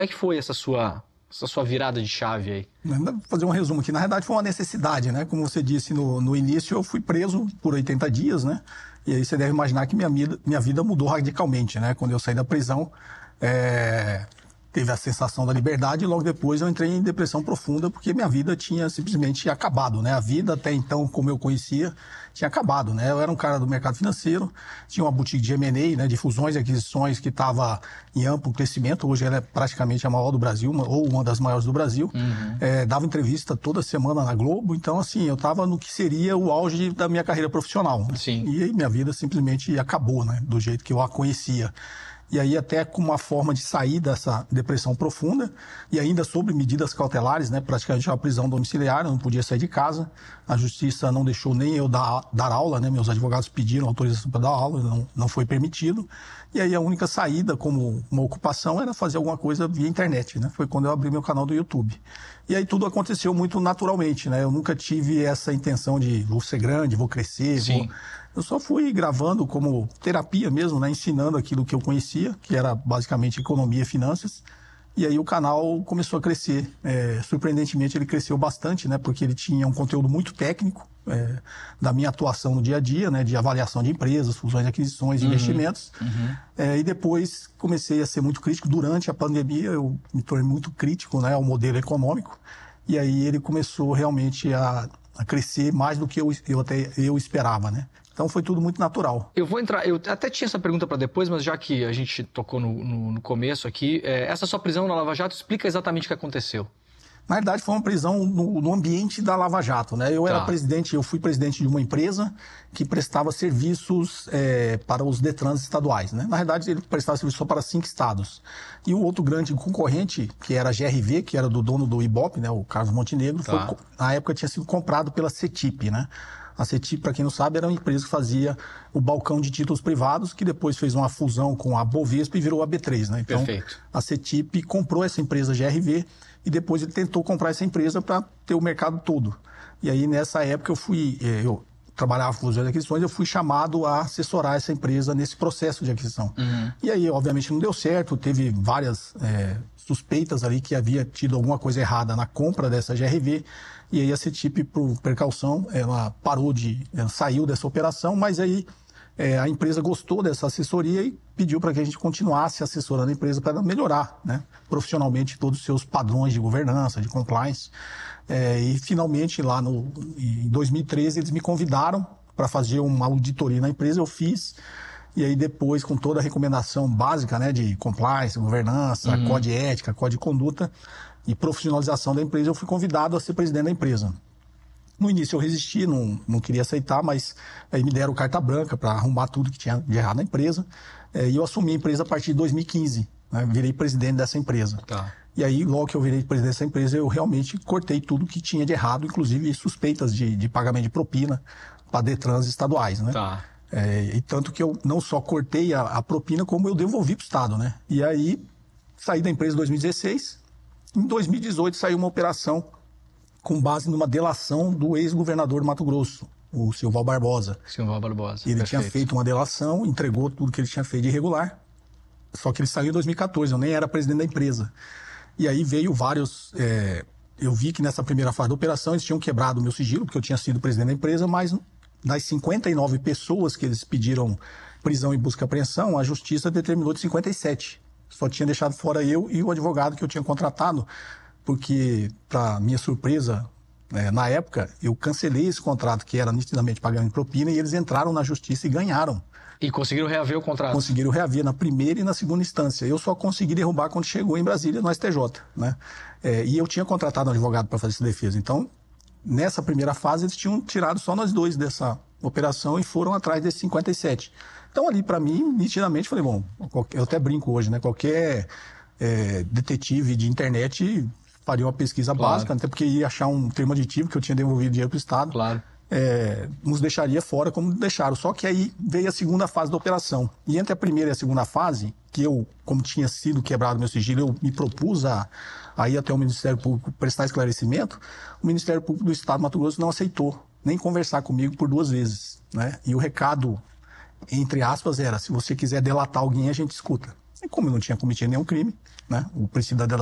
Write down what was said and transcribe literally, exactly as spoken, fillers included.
é que foi essa sua, essa sua virada de chave aí? Vou fazer um resumo aqui. Na verdade, foi uma necessidade, né? Como você disse no, no início, eu fui preso por oitenta dias, né? E aí você deve imaginar que minha vida, minha vida mudou radicalmente, né? Quando eu saí da prisão, é... teve a sensação da liberdade e logo depois eu entrei em depressão profunda porque minha vida tinha simplesmente acabado, né? A vida até então, como eu conhecia, tinha acabado, né? Eu era um cara do mercado financeiro, tinha uma boutique de M and A, né? De fusões e aquisições que estava em amplo crescimento. Hoje ela é praticamente a maior do Brasil, uma, ou uma das maiores do Brasil. Uhum. É, dava entrevista toda semana na Globo. Então, assim, eu estava no que seria o auge da minha carreira profissional. Sim. E aí minha vida simplesmente acabou, né? Do jeito que eu a conhecia. E aí até com uma forma de sair dessa depressão profunda, e ainda sobre medidas cautelares, né, praticamente uma prisão domiciliar, eu não podia sair de casa, a justiça não deixou nem eu dar, dar aula, né, meus advogados pediram autorização para dar aula, não, não foi permitido, e aí a única saída como uma ocupação era fazer alguma coisa via internet, né, foi quando eu abri meu canal do YouTube. E aí tudo aconteceu muito naturalmente, né, eu nunca tive essa intenção de vou ser grande, vou crescer, Sim. vou... Eu só fui gravando como terapia mesmo, né? Ensinando aquilo que eu conhecia, que era basicamente economia e finanças. E aí o canal começou a crescer. É, surpreendentemente ele cresceu bastante, né? Porque ele tinha um conteúdo muito técnico é, da minha atuação no dia a dia, né? De avaliação de empresas, fusões, aquisições, uhum, investimentos. Uhum. É, e depois comecei a ser muito crítico. Durante a pandemia eu me tornei muito crítico, né? Ao modelo econômico. E aí ele começou realmente a, a crescer mais do que eu, eu até eu esperava, né? Então foi tudo muito natural. Eu vou entrar, eu até tinha essa pergunta para depois, mas já que a gente tocou no, no, no começo aqui, é, essa sua prisão na Lava Jato explica exatamente o que aconteceu. Na verdade foi uma prisão no, no ambiente da Lava Jato, né? Eu tá. era presidente, eu fui presidente de uma empresa que prestava serviços é, para os Detrans estaduais, né? Na verdade ele prestava serviço só para cinco estados. E o outro grande concorrente, que era a G R V, que era do dono do Ibope, né? O Carlos Montenegro, tá. foi, na época tinha sido comprado pela CETIP, né? A CETIP, para quem não sabe, era uma empresa que fazia o balcão de títulos privados, que depois fez uma fusão com a Bovespa e virou a B três, né? Então, perfeito. A CETIP comprou essa empresa G R V e depois ele tentou comprar essa empresa para ter o mercado todo. E aí, nessa época, eu fui... Eu trabalhava com fusões e aquisições, eu fui chamado a assessorar essa empresa nesse processo de aquisição. Uhum. E aí, obviamente, não deu certo, teve várias é, suspeitas ali que havia tido alguma coisa errada na compra dessa G R V. E aí a CETIP, por precaução, ela parou de... Ela saiu dessa operação, mas aí é, a empresa gostou dessa assessoria e pediu para que a gente continuasse assessorando a empresa para melhorar, né, profissionalmente todos os seus padrões de governança, de compliance. É, e finalmente, lá no, em dois mil e treze, eles me convidaram para fazer uma auditoria na empresa, eu fiz. E aí depois, com toda a recomendação básica, né, de compliance, governança, uhum. código de ética, código de conduta e profissionalização da empresa, eu fui convidado a ser presidente da empresa. No início eu resisti, não, não queria aceitar, mas aí me deram carta branca para arrumar tudo que tinha de errado na empresa. É, e eu assumi a empresa a partir de dois mil e quinze, né, virei presidente dessa empresa. Tá. E aí, logo que eu virei presidente dessa empresa, eu realmente cortei tudo que tinha de errado, inclusive suspeitas de, de pagamento de propina para Detrans estaduais, né? Tá. É, e tanto que eu não só cortei a, a propina, como eu devolvi para o Estado, né? E aí, saí da empresa em dois mil e dezesseis. Em dois mil e dezoito, saiu uma operação com base numa delação do ex-governador do Mato Grosso, o Silval Barbosa. Silval Barbosa, Ele perfeito. tinha feito uma delação, entregou tudo que ele tinha feito de irregular, só que ele saiu em dois mil e quatorze, eu nem era presidente da empresa. E aí veio vários... É, eu vi que nessa primeira fase da operação eles tinham quebrado o meu sigilo, porque eu tinha sido presidente da empresa, mas das cinquenta e nove pessoas que eles pediram prisão e busca e apreensão, a justiça determinou de cinquenta e sete. Só tinha deixado fora eu e o advogado que eu tinha contratado, porque, para minha surpresa, é, na época, eu cancelei esse contrato, que era nitidamente pagamento de propina, e eles entraram na justiça e ganharam. E conseguiram reaver o contrato? Conseguiram reaver na primeira e na segunda instância. Eu só consegui derrubar quando chegou em Brasília, no S T J, né? É, e eu tinha contratado um advogado para fazer essa defesa. Então, nessa primeira fase, eles tinham tirado só nós dois dessa operação e foram atrás desses cinquenta e sete. Então, ali, para mim, nitidamente, falei, bom, eu até brinco hoje, né? Qualquer é, detetive de internet faria uma pesquisa claro. básica, até porque ia achar um termo aditivo que eu tinha devolvido dinheiro para o Estado. Claro. É, nos deixaria fora como deixaram. Só que aí veio a segunda fase da operação. E entre a primeira e a segunda fase, que eu, como tinha sido quebrado meu sigilo, eu me propus a, a ir até o Ministério Público prestar esclarecimento, o Ministério Público do Estado do Mato Grosso não aceitou nem conversar comigo por duas vezes, né? E o recado, entre aspas, era, se você quiser delatar alguém, a gente escuta. E como eu não tinha cometido nenhum crime, né? O princípio da